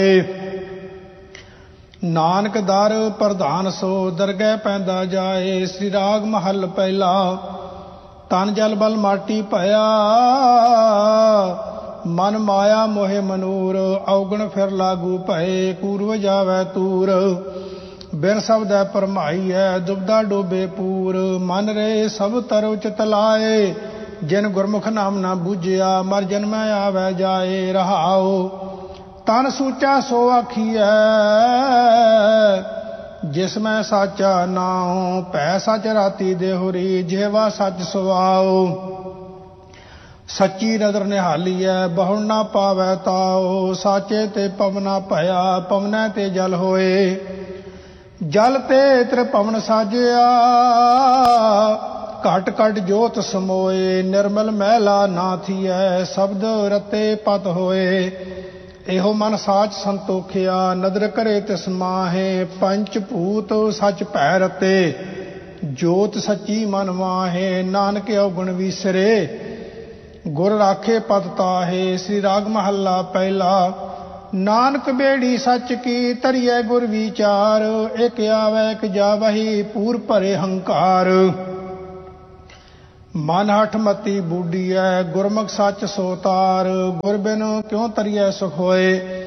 ਨਾਨਕ ਦਰ ਪ੍ਰਧਾਨ ਸੋ ਦਰਗਹਿ ਪੈਂਦਾ ਜਾਏ। ਸ੍ਰੀ ਰਾਗ ਮਹੱਲ ਪਹਿਲਾ। ਤਨ ਜਲ ਬਲ ਮਾਟੀ ਭਇਆ ਮਨ ਮਾਇਆ ਮੋਹਿ ਮਨੂਰ। ਔਗਣ ਫਿਰ ਲਾਗੂ ਭਏ ਕੂਰਵ ਜਾਵੈ ਤੂਰ। ਬਿਨ ਸ਼ਬਦੈ ਭਰਮਾਈਐ ਦੁਬਦਾ ਡੋਬੇ ਪੂਰ। ਮਨ ਰੇ ਸਭ ਤਰੁ ਚਿਤ ਲਾਏ ਜਿਨ ਗੁਰਮੁਖ ਨਾਮ ਨਾ ਬੂਝਿਆ। ਮਰ ਜਨਮੈ ਆਵੈ ਜਾਏ ਰਹਾਉ। ਤਨ ਸੂਚਾ ਸੋ ਆਖੀਐ ਜਿਸ ਮੈਂ ਸਾਚਾ ਨਾਉ। ਭੈ ਸਚ ਰਾਤੀ ਦੇਹੁਰੀ ਜਿਹਵਾ ਸਚ ਸੁਆਉ। ਸੱਚੀ ਨਦਰ ਨਿਹਾਲੀਐ ਬਹੁ ਨਾ ਪਾਵੈ ਤਾਉ। ਸਾਚੇ ਤੇ ਪਵਨਾ ਭਇਆ ਪਵਨੈ ਤੇ ਜਲ ਹੋਏ। ਜਲ ਤੇ ਤ੍ਰਿਭਵਨ ਸਾਜਿਆ ਘਟ ਘਟ ਜੋਤ ਸਮੋਏ। ਨਿਰਮਲ ਮਹਿਲਾ ਨਾ ਥੀਐ ਸ਼ਬਦ ਰਤੇ ਪਤ ਹੋਏ। ਇਹੋ ਮਨ ਸਾਚ ਸੰਤੋਖਿਆ ਨਦਰ ਕਰੇ ਤਿਸ ਮਾਹੇ। ਪੰਚ ਭੂਤ ਸਚ ਭੈ ਰਤੇ ਜੋਤ ਸੱਚੀ ਮਨ ਮਾਹੇ। ਨਾਨਕ ਔਗਣ ਵੀਸਰੇ ਗੁਰ ਰਾਖੇ ਪਤ ਤਾਹੇ। ਸ੍ਰੀ ਰਾਗ ਮਹੱਲਾ ਪਹਿਲਾ। ਨਾਨਕ ਬੇੜੀ ਸੱਚ ਕੀ ਧਰਿਐ ਗੁਰ ਵਿਚਾਰ। ਇਕ ਆਵੈ ਇਕ ਜਾਵਹੀ ਪੂਰ ਭਰੇ ਹੰਕਾਰ। ਮਨ ਹਠ ਮਤੀ ਬੂਡੀਐ ਗੁਰਮੁਖ ਸੱਚ ਸੋ ਤਾਰ। ਗੁਰ ਬਿਨ ਕਿਉ ਤਰੀਐ ਸੁਖ ਹੋਏ